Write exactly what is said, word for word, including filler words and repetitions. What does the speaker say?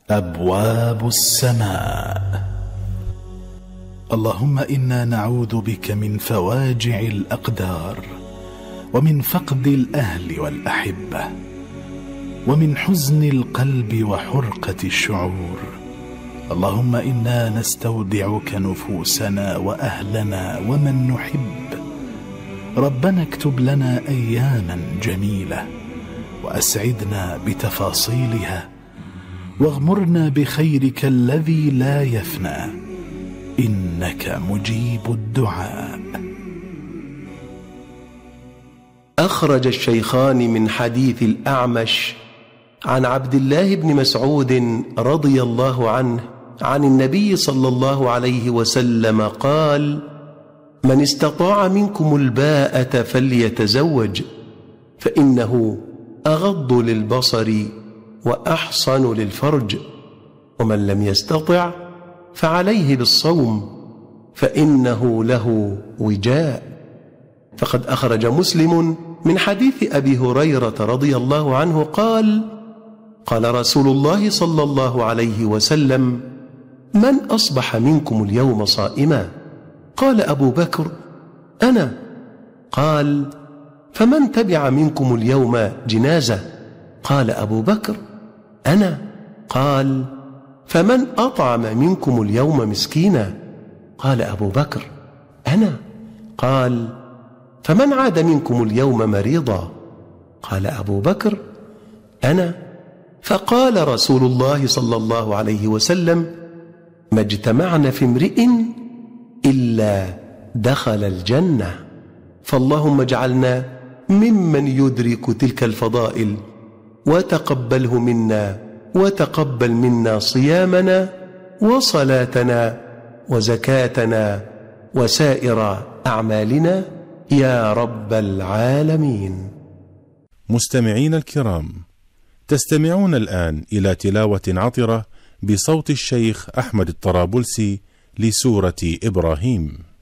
أبواب السماء. اللهم إنا نعوذ بك من فواجع الأقدار، ومن فقد الأهل والأحبة، ومن حزن القلب وحرقة الشعور. اللهم إنا نستودعك نفوسنا وأهلنا ومن نحب. ربنا اكتب لنا أياما جميلة، وأسعدنا بتفاصيلها، واغمرنا بخيرك الذي لا يفنى، إنك مجيب الدعاء. أخرج الشيخان من حديث الأعمش عن عبد الله بن مسعود رضي الله عنه عن النبي صلى الله عليه وسلم قال: من استطاع منكم الباءة فليتزوج، فإنه أغض للبصر وأحصن للفرج، ومن لم يستطع فعليه بالصوم، فإنه له وجاء. فقد أخرج مسلم من حديث أبي هريرة رضي الله عنه قال: قال رسول الله صلى الله عليه وسلم: من أصبح منكم اليوم صائما؟ قال أبو بكر: أنا. قال: فمن تبع منكم اليوم جنازة؟ قال أبو بكر: أنا. قال: فمن أطعم منكم اليوم مسكينا؟ قال أبو بكر: أنا. قال: فمن عاد منكم اليوم مريضا؟ قال أبو بكر: أنا. فقال رسول الله صلى الله عليه وسلم: ما اجتمعنا في امرئ إلا دخل الجنة. فاللهم اجعلنا ممن يدرك تلك الفضائل، وتقبله منا، وتقبل منا صيامنا وصلاتنا وزكاتنا وسائر أعمالنا يا رب العالمين. مستمعين الكرام، تستمعون الآن إلى تلاوة عطرة بصوت الشيخ أحمد الطرابلسي لسورة إبراهيم.